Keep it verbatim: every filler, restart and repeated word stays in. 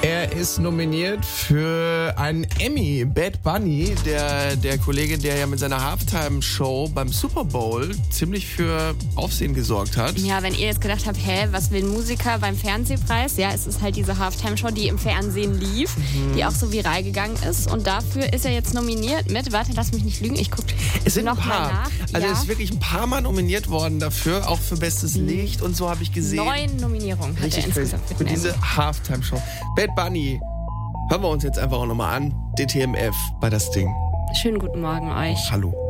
Er ist nominiert für einen Emmy. Bad Bunny, der, der Kollege, der ja mit seiner Halftime-Show beim Super Bowl ziemlich für Aufsehen gesorgt hat. Ja, wenn ihr jetzt gedacht habt, hä, was will ein Musiker beim Fernsehpreis? Ja, es ist halt diese Halftime-Show, die im Fernsehen lief, mhm. die auch so viral gegangen ist. Und dafür ist er jetzt nominiert mit, warte, lass mich nicht lügen, ich gucke noch mal nach. Also ja. er ist wirklich ein paar Mal nominiert worden dafür, auch für Bestes Licht und so habe ich gesehen. Neun Nominierungen hat Richtig er insgesamt für diese Halftime-Show. Bad Bunny, hören wir uns jetzt einfach auch nochmal an. D T M F bei das Ding. Schönen guten Morgen euch. Hallo.